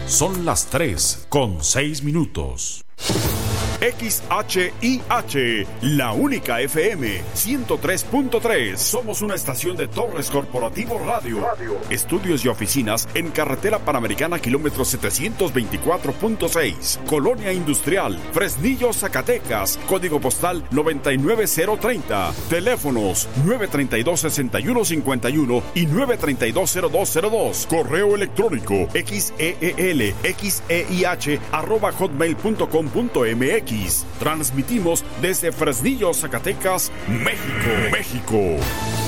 Son las 3:06. XHIH, la única FM 103.3. Somos una estación de Torres Corporativo Radio. Estudios y oficinas en Carretera Panamericana, kilómetro 724.6. Colonia Industrial, Fresnillo, Zacatecas. Código postal 99030. Teléfonos 932-6151 y 932-0202. Correo electrónico xeelxeih@hotmail.com.mx. Transmitimos desde Fresnillo, Zacatecas, México.